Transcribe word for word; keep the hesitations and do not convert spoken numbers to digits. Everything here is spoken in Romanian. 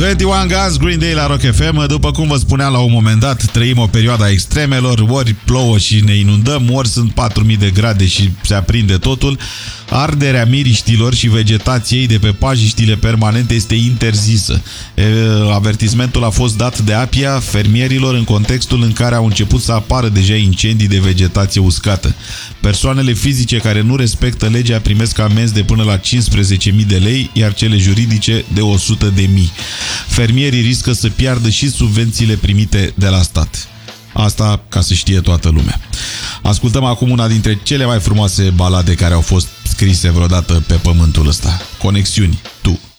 douăzeci și unu Guns, Green Day la Rock F M. După cum vă spuneam la un moment dat, trăim o perioadă a extremelor, ori plouă și ne inundăm, ori sunt patru mii de grade și se aprinde totul. Arderea miriștilor și vegetației de pe pajiștile permanente este interzisă. Avertismentul a fost dat de APIA fermierilor în contextul în care au început să apară deja incendii de vegetație uscată. Persoanele fizice care nu respectă legea primesc amenzi de până la cincisprezece mii de lei, iar cele juridice de o sută de mii. Fermierii riscă să piardă și subvențiile primite de la stat. Asta ca să știe toată lumea. Ascultăm acum una dintre cele mai frumoase balade care au fost scrise vreodată pe pământul ăsta. Conexiuni, tu.